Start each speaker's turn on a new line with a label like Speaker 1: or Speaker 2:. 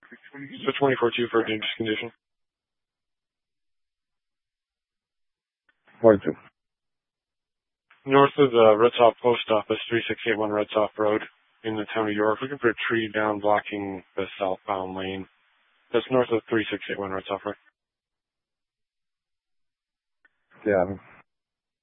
Speaker 1: So 24-2 for a dangerous condition.
Speaker 2: 42.
Speaker 1: North of the Red Top Post Office, 3681 Red Top Road in the town of York. Looking for a tree down blocking the southbound lane. That's north of 3681 Red Top Road.
Speaker 2: Yeah.